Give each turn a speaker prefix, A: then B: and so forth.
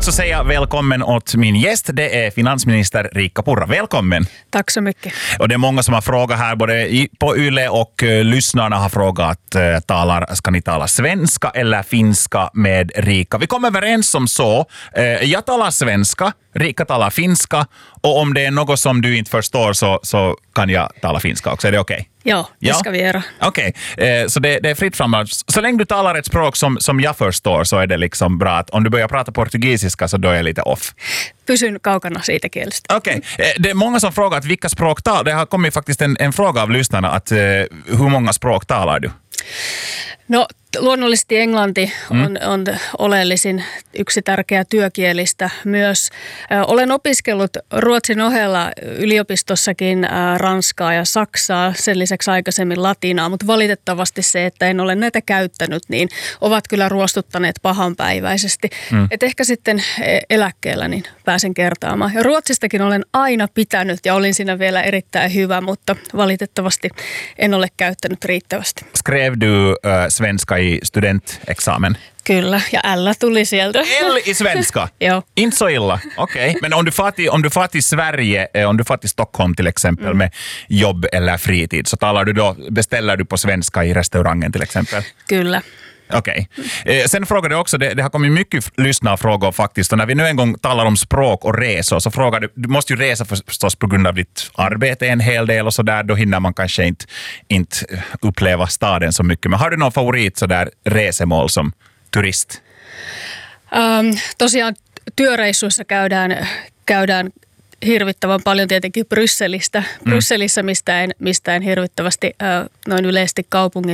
A: också säga välkommen åt min gäst. Det är finansminister Riikka Purra. Välkommen.
B: Tack så mycket.
A: Och det är många som har frågat här, både på Yle och lyssnarna har frågat, ska ni tala svenska eller finska med Riikka? Vi kom överens om så. Jag talar svenska, Riikka talar finska, och om det är något som du inte förstår så kan jag tala finska också. Är det okej?
B: Ja, det ska vi göra.
A: Okej, så det är fritt fram. Så länge du talar ett språk som jag förstår så är det liksom bra. Att om du börjar prata portugisiska så då är jag lite off.
B: Pysyn kaukana siitä kielestä.
A: Okej, det är många som frågar att vilka språk talar. Det har kommit faktiskt en fråga av lyssnarna att hur många språk talar du?
B: No, luonnollisesti englanti on oleellisin yksi tärkeä työkielistä myös. Olen opiskellut ruotsin ohella yliopistossakin ranskaa ja saksaa, sen lisäksi aikaisemmin latinaa, mutta valitettavasti se, että en ole näitä käyttänyt, niin ovat kyllä ruostuttaneet pahanpäiväisesti. Et ehkä sitten eläkkeellä niin pääsen kertaamaan. Ja ruotsistakin olen aina pitänyt ja olin siinä vielä erittäin hyvä, mutta valitettavasti en ole käyttänyt riittävästi.
A: Skrev du svenska i studentexamen?
B: Kyllä, ja L tuli sieltä.
A: L i svenska?
B: Joo.
A: Inte så illa, okej. Men om du far till Sverige, om du far till Stockholm till exempel med jobb eller fritid, så beställer du på svenska i restaurangen till exempel?
B: Kyllä.
A: Okej. Sen frågade jag också, det har kommit mycket lyssnarfrågor faktiskt, och när vi nu en gång talar om språk och resor så frågar du måste ju resa förstås på grund av ditt arbete en hel del och så där, då hinner man kanske inte uppleva staden så mycket. Men har du någon favorit så där resemål som turist?
B: Tosiaan työreissuissa käydään hirvittävän paljon tietenkin Brysselissä, mistä en hirvittävästi noin yleisesti kaupungin